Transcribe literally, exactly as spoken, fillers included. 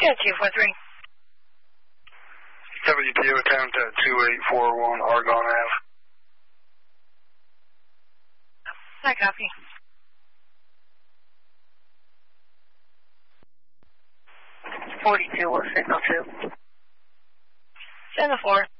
Yeah, two four three. W P O attempt at two eight four one Argonne Avenue. I copy. forty-two, what signal two? Send the four.